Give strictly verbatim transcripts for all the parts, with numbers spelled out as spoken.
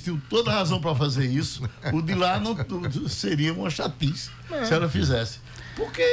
tinham toda a razão para fazer isso. O de lá não, seria uma chatice é. se ela fizesse. Porque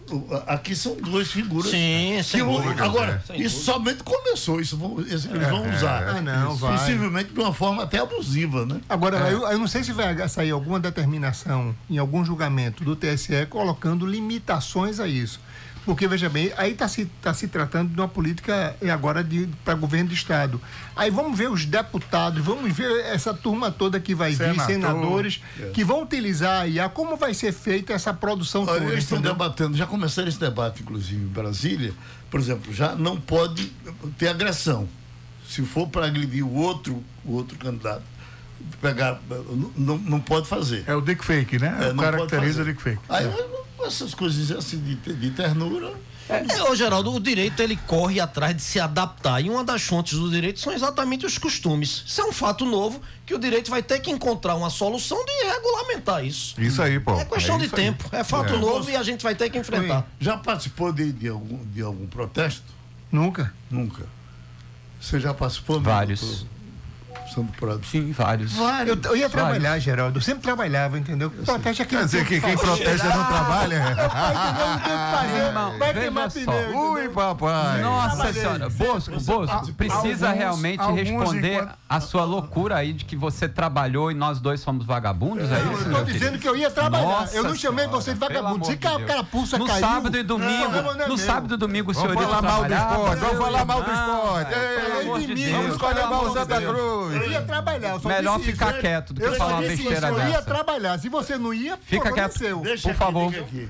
aqui são duas figuras. Sim, sem vão, dúvida, agora, sem isso dúvida. somente começou. Isso vão, eles É, vão usar. é, não, vai. Possivelmente de uma forma até abusiva, né? Agora, É. eu, eu não sei se vai sair alguma determinação em algum julgamento do T S E colocando limitações a isso. Porque, veja bem, aí está se, tá se tratando de uma política agora para governo de Estado. Aí vamos ver os deputados, vamos ver essa turma toda que vai vir, Senador. senadores, é. que vão utilizar a I A, como vai ser feita essa produção Olha, toda. eles estão entendeu? debatendo, já começaram esse debate, inclusive, em Brasília. Por exemplo, já não pode ter agressão. Se for para agredir o outro, o outro candidato, pegar, não, não pode fazer. É o deepfake, né? É, o caracteriza o deepfake. Aí, é. essas coisas assim de, de ternura. É, ô Geraldo, o direito ele corre atrás de se adaptar e uma das fontes do direito são exatamente os costumes. Isso é um fato novo que o direito vai ter que encontrar uma solução de regulamentar isso. Isso aí, pô. É questão é de tempo, aí. é fato é. novo e a gente vai ter que enfrentar. Já participou de, de, algum, de algum protesto? Nunca. Nunca. Você já participou? Vários. Doutor? Prado. Sim, vários. vários. Eu, eu ia trabalhar, vários. Geraldo. Eu sempre trabalhava, entendeu? Protesta aqui. Quer dizer que quem protesta não trabalha? Não tem o que fazer. Irmão, vai queimar pneu. Ui, papai. Nossa senhora. Bosco, Bosco, precisa alguns, realmente alguns responder enquanto... a sua loucura aí de que você trabalhou e nós dois somos vagabundos, é, é isso? Eu tô dizendo querido? que eu ia trabalhar. Nossa eu não chamei senhora, você de vagabundo. Se de a carapuça no caiu... sábado e domingo, não, não é no meu. sábado e domingo o senhor Vamos falar mal do esporte, vamos falar mal do esporte. Vamos escolher mal o Santa Cruz. Eu ia trabalhar. Melhor ficar isso, quieto do que falar uma besteira eu dessa. Eu ia trabalhar. Se você não ia, fica quieto, seu. Deixa por aqui, favor. Aqui.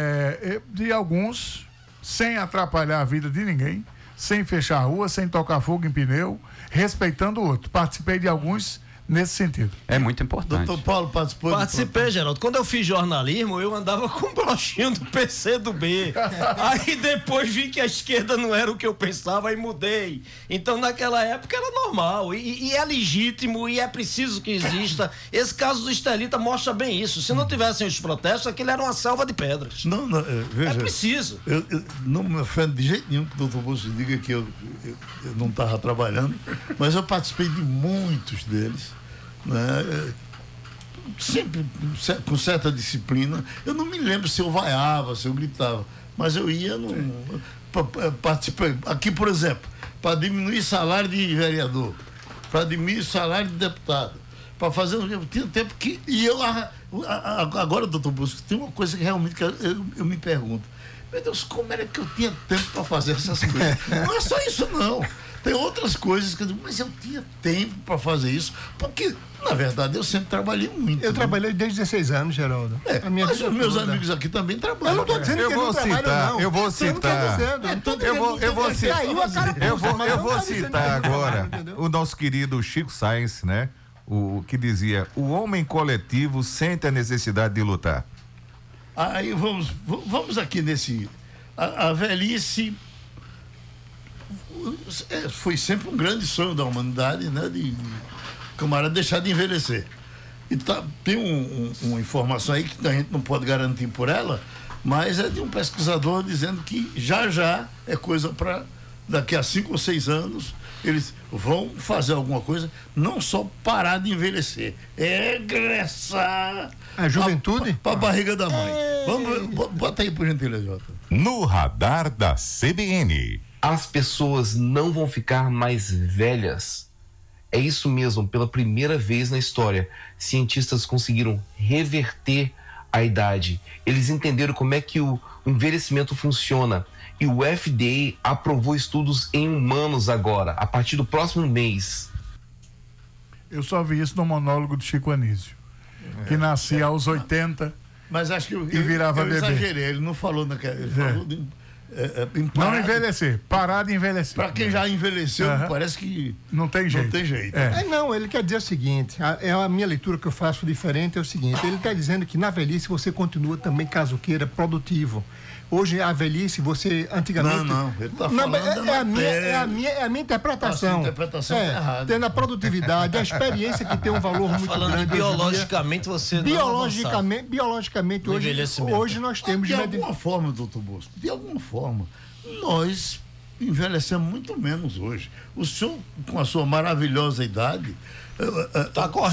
É, de alguns, sem atrapalhar a vida de ninguém, sem fechar a rua, sem tocar fogo em pneu, respeitando o outro. Participei de alguns nesse sentido. É muito importante. Doutor Paulo participou. Participei, Geraldo. Quando eu fiz jornalismo, eu andava com um brochinho do P C do B. Aí depois vi que a esquerda não era o que eu pensava e mudei. Então naquela época era normal. E, e é legítimo e é preciso que exista. Esse caso do Estelita mostra bem isso. Se não tivessem os protestos, aquilo era uma selva de pedras. Não, não, veja, é preciso. Eu, eu não me ofendo de jeito nenhum que o doutor Bolso diga que eu, eu, eu não estava trabalhando, mas eu participei de muitos deles. Né? Sempre com certa disciplina. Eu não me lembro se eu vaiava, se eu gritava, mas eu ia no, participei. Aqui, por exemplo, para diminuir salário de vereador, para diminuir salário de deputado, para fazer. Eu tinha tempo que. E eu agora, doutor Busco, tem uma coisa que realmente eu, eu, eu me pergunto. Meu Deus, como era que eu tinha tempo para fazer essas coisas? Não é só isso, não. Tem outras coisas que eu digo, mas eu tinha tempo para fazer isso, porque, na verdade, eu sempre trabalhei muito. Eu né? trabalhei desde dezesseis anos, Geraldo. É, a minha mas os meus toda. amigos aqui também trabalham. Eu não estou dizendo eu que vou não citar, trabalham, não. eu vou citar. Eu vou, eu vou citar. Eu vou, eu vou citar agora o nosso querido Chico Sainz, né? O que dizia: o homem coletivo sente a necessidade de lutar. Aí vamos, vamos aqui nesse. A, a velhice foi sempre um grande sonho da humanidade, né? De, de camarada deixar de envelhecer. E tá, tem um, um, uma informação aí que a gente não pode garantir por ela, mas é de um pesquisador dizendo que já já é coisa para daqui a cinco ou seis anos eles vão fazer alguma coisa, não só parar de envelhecer, é regressar a juventude para a barriga da mãe. É... Vamos, bota aí por gentileza, Jota. No radar da C B N. As pessoas não vão ficar mais velhas. É isso mesmo, pela primeira vez na história, cientistas conseguiram reverter a idade. Eles entenderam como é que o envelhecimento funciona. E o F D A aprovou estudos em humanos agora, a partir do próximo mês. Eu só vi isso no monólogo do Chico Anísio, é, que nascia é, aos oitenta, mas acho que eu, e virava eu, eu bebê. Exagerei, ele não falou naquela. Ele é. falou de, é, é, não envelhecer, parar de envelhecer. Para quem já envelheceu, uhum. parece que não tem jeito. Não tem jeito. É. É, não, ele quer dizer o seguinte: a, é a minha leitura que eu faço diferente é o seguinte: ele está dizendo que na velhice você continua também, caso queira, produtivo. Hoje a velhice, você antigamente. Não, não, ele está falando. Não, é, é, a minha, é, a minha, é a minha interpretação. A interpretação é, é errada. Tendo a produtividade, a experiência que tem um valor muito falando grande. Biologicamente você não biologicamente, biologicamente hoje, hoje nós temos. De alguma med... forma, doutor Bosco, de alguma forma, nós envelhecemos muito menos hoje. O senhor, com a sua maravilhosa idade. Está correto.